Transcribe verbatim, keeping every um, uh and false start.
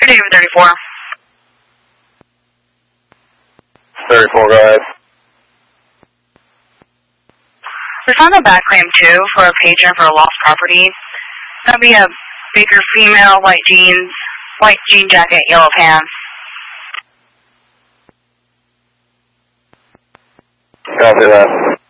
David thirty-four. thirty-four, go ahead. We found a back claim too for a patron for a lost property. That'd be a Baker female, white jeans, white jean jacket, yellow pants. Copy that.